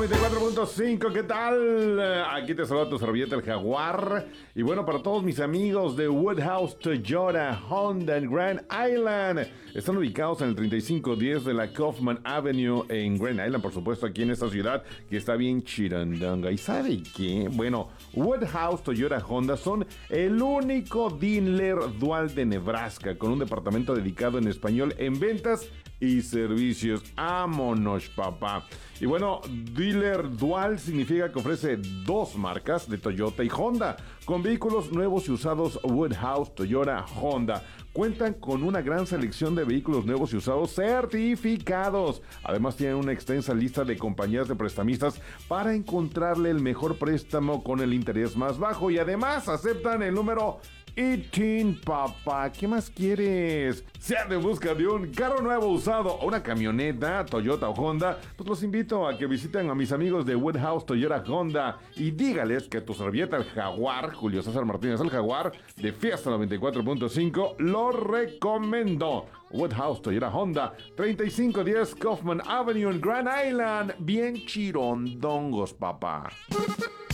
94.5, ¿qué tal? Aquí te saluda tu servilleta el Jaguar. Y bueno, para todos mis amigos de Woodhouse, Toyota, Honda en Grand Island. Están ubicados en el 3510 de la Kaufman Avenue en Grand Island, por supuesto, aquí en esta ciudad que está bien chirandanga. ¿Y sabe qué? Bueno, Woodhouse, Toyota, Honda son el único dealer dual de Nebraska, con un departamento dedicado en español en ventas y servicios. ¡Vámonos, papá! Y bueno, dealer dual significa que ofrece dos marcas de Toyota y Honda. Con vehículos nuevos y usados, Woodhouse, Toyota, Honda cuentan con una gran selección de vehículos nuevos y usados certificados. Además tienen una extensa lista de compañías de prestamistas para encontrarle el mejor préstamo con el interés más bajo. Y además aceptan el número ITIN, papá. ¿Qué más quieres? Si andan en busca de un carro nuevo usado o una camioneta, Toyota o Honda, pues los invito a que visiten a mis amigos de Woodhouse, Toyota, Honda y dígales que tu servilleta el Jaguar, Julio César Martínez el Jaguar, de Fiesta 94.5, lo recomendó. Woodhouse, Toyota, Honda, 3510 Kaufman Avenue en Grand Island. Bien chirondongos, papá.